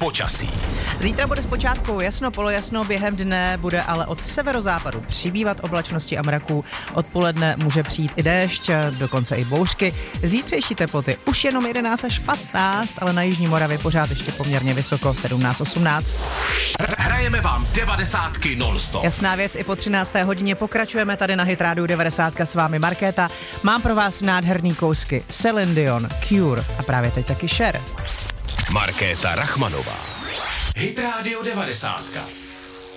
počasí. Zítra bude zpočátku jasno, polojasno, během dne bude ale od severozápadu přibývat oblačnosti a mraků. Odpoledne může přijít i déšť, dokonce i bouřky. Zítřejší teploty už jenom 11 až 15, ale na jižní Moravě pořád ještě poměrně vysoko, 17-18. Hrajeme vám 90 non-stop. Jasná věc, i po 13. hodině pokračujeme tady na Hit Radio 90 s vámi Markéta. Mám pro vás nádherný kousky Celine Dion, Cure a právě teď taky Cher. Markéta Rachmanová. Hit Radio 90.